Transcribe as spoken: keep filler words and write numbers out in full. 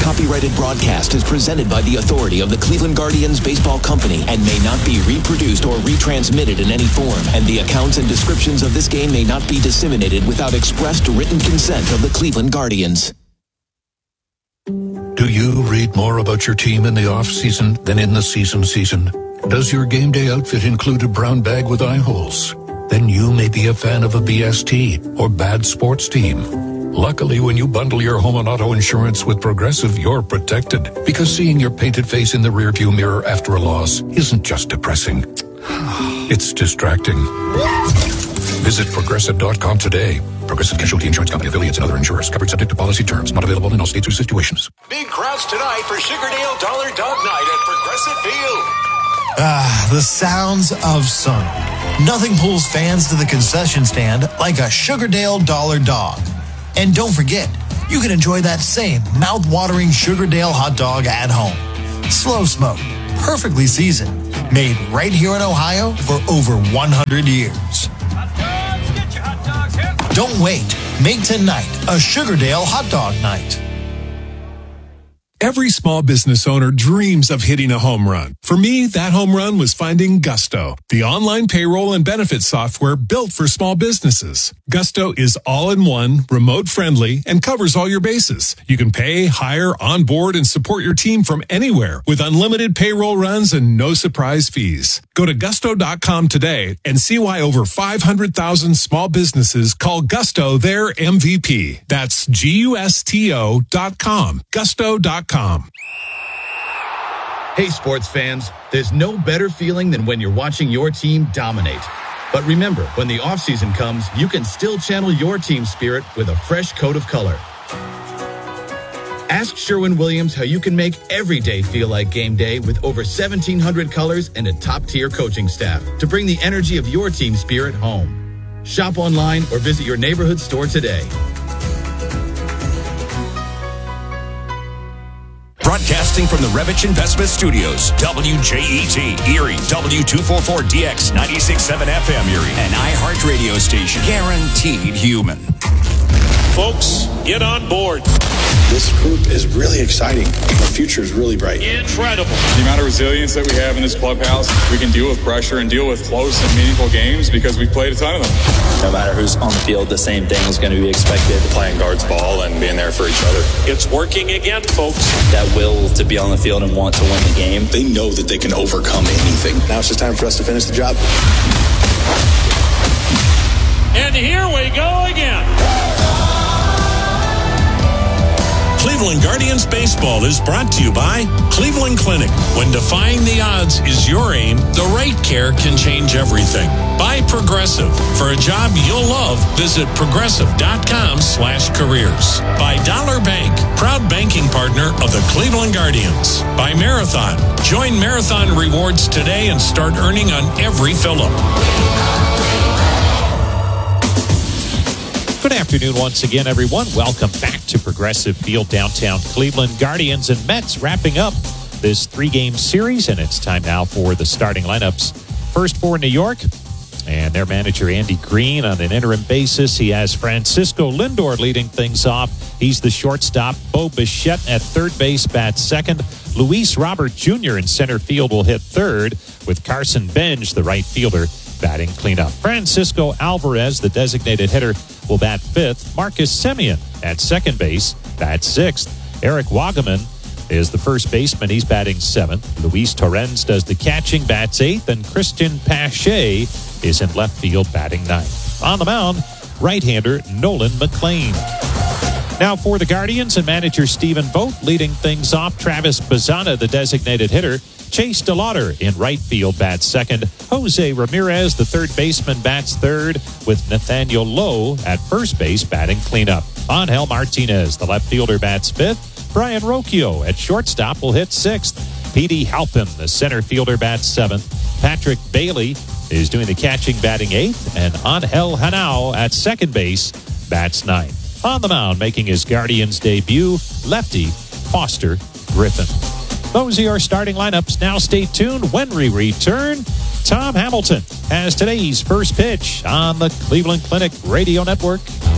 copyrighted broadcast is presented by the authority of the Cleveland Guardians Baseball Company and may not be reproduced or retransmitted in any form. And the accounts and descriptions of this game may not be disseminated without expressed written consent of the Cleveland Guardians. Do you read more about your team in the off-season than in the season season? Does your game day outfit include a brown bag with eye holes? Then you may be a fan of a B S T or bad sports team. Luckily, when you bundle your home and auto insurance with Progressive, you're protected. Because seeing your painted face in the rearview mirror after a loss isn't just depressing. It's distracting. Visit Progressive dot com today. Progressive Casualty Insurance Company, affiliates, and other insurers. Covered subject to policy terms. Not available in all states or situations. Big crowds tonight for Sugardale Dollar Dog Night at Progressive Field. Ah, the sounds of summer. Nothing pulls fans to the concession stand like a Sugardale Dollar Dog. And don't forget, you can enjoy that same mouth-watering Sugardale hot dog at home. Slow smoked, perfectly seasoned, made right here in Ohio for over one hundred years. Don't wait. Make tonight a Sugardale hot dog night. Every small business owner dreams of hitting a home run. For me, that home run was finding Gusto, the online payroll and benefits software built for small businesses. Gusto is all-in-one, remote-friendly, and covers all your bases. You can pay, hire, onboard, and support your team from anywhere with unlimited payroll runs and no surprise fees. Go to gusto dot com today and see why over five hundred thousand small businesses call Gusto their M V P. That's G U S T O dot com. Gusto dot com. Hey, sports fans, there's no better feeling than when you're watching your team dominate. But remember, when the offseason comes, you can still channel your team spirit with a fresh coat of color. Ask Sherwin-Williams how you can make every day feel like game day with over seventeen hundred colors and a top-tier coaching staff to bring the energy of your team spirit home. Shop online or visit your neighborhood store today. Broadcasting from the Revich Investment Studios, W J E T, Erie, W two forty-four D X, ninety-six point seven F M Erie, an iHeart radio station, guaranteed human. Folks, get on board. This group is really exciting. The future is really bright. Incredible. The amount of resilience that we have in this clubhouse, we can deal with pressure and deal with close and meaningful games because we've played a ton of them. No matter who's on the field, the same thing is going to be expected. Playing guards ball and being there for each other. It's working again, folks. That will to be on the field and want to win the game. They know that they can overcome anything. Now it's just time for us to finish the job. And here we go again. Cleveland Guardians Baseball is brought to you by Cleveland Clinic. When defying the odds is your aim, the right care can change everything. By Progressive. For a job you'll love, visit progressive dot com slash careers. By Dollar Bank, proud banking partner of the Cleveland Guardians. By Marathon. Join Marathon Rewards today and start earning on every fill-up. Good afternoon once again, everyone. Welcome back to Progressive Field, downtown Cleveland. Guardians and Mets wrapping up this three-game series, and it's time now for the starting lineups. First for New York, and their manager Andy Green on an interim basis. He has Francisco Lindor leading things off. He's the shortstop. Bo Bichette at third base bats second. Luis Robert Junior in center field will hit third, with Carson Benj, the right fielder, batting cleanup. Francisco Alvarez, the designated hitter, will bat fifth. Marcus Semien at second base bats sixth. Eric Wagaman is the first baseman. He's batting seventh. Luis Torrens does the catching, bats eighth. And Christian Pache is in left field, batting ninth. On the mound, right-hander Nolan McLean. Now for the Guardians and manager Stephen Vogt leading things off. Travis Bazzana, the designated hitter. Chase DeLauder in right field bats second. Jose Ramirez, the third baseman, bats third, with Nathaniel Lowe at first base batting cleanup. Angel Martinez, the left fielder, bats fifth. Brian Rocchio at shortstop will hit sixth. P D Halpin, the center fielder, bats seventh. Patrick Bailey is doing the catching, batting eighth. And Angel Hanao at second base bats ninth. On the mound, making his Guardians debut, lefty Foster Griffin. Those are your starting lineups. Now stay tuned when we return. Tom Hamilton has today's first pitch on the Cleveland Clinic Radio Network.